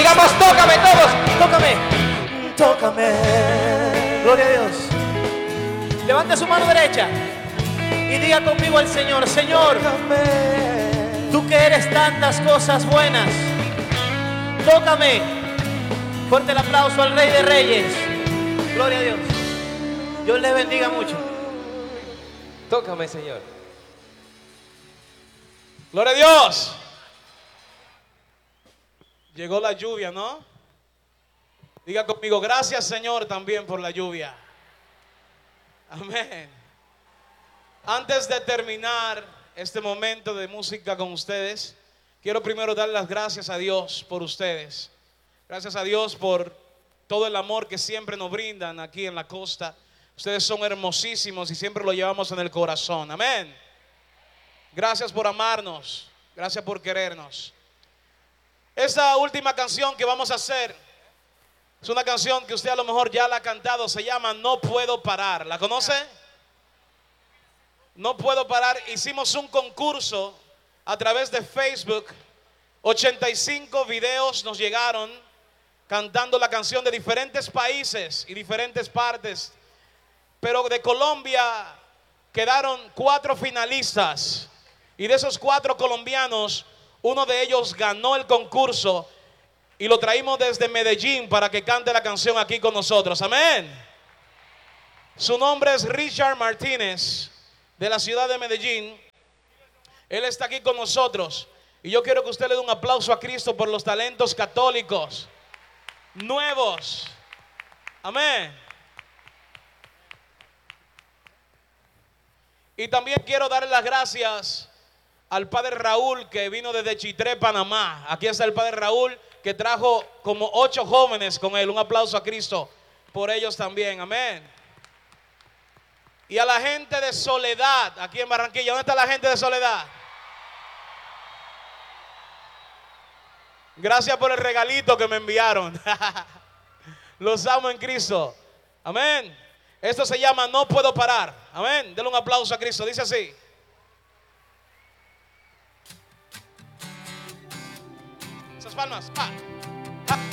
digamos, tócame todos, tócame. Tócame. Gloria a Dios. Levante su mano derecha y diga conmigo al Señor: Señor, Tócame. tú que eres tantas cosas buenas, tócame. Fuerte el aplauso al Rey de Reyes. Gloria a Dios. Dios le bendiga mucho. Tócame, Señor. Gloria a Dios. Llegó la lluvia, ¿no? Diga conmigo: gracias, Señor, también por la lluvia. Amén. Antes de terminar este momento de música con ustedes, quiero primero dar las gracias a Dios por ustedes. Gracias a Dios por todo el amor que siempre nos brindan aquí en la costa. Ustedes son hermosísimos y siempre lo llevamos en el corazón. Amén. Gracias por amarnos. Gracias por querernos. Esta última canción que vamos a hacer es una canción que usted a lo mejor ya la ha cantado. Se llama No Puedo Parar. ¿La conoce? No Puedo Parar. Hicimos un concurso a través de Facebook. 85 videos nos llegaron cantando la canción de diferentes países y diferentes partes. Pero de Colombia quedaron 4 finalistas. Y de esos 4 colombianos, uno de ellos ganó el concurso. Y lo traímos desde Medellín para que cante la canción aquí con nosotros. Amén. Su nombre es Richard Martínez, de la ciudad de Medellín. Él está aquí con nosotros. Y yo quiero que usted le dé un aplauso a Cristo por los talentos católicos nuevos. Amén. Y también quiero darle las gracias al padre Raúl, que vino desde Chitré, Panamá. Aquí está el padre Raúl, que trajo como 8 jóvenes con él. Un aplauso a Cristo por ellos también. Amén. Y a la gente de Soledad, aquí en Barranquilla. ¿Dónde está la gente de Soledad? Gracias por el regalito que me enviaron. Los amo en Cristo. Amén. Esto se llama No Puedo Parar. Amén. Denle un aplauso a Cristo. Dice así. Esas palmas.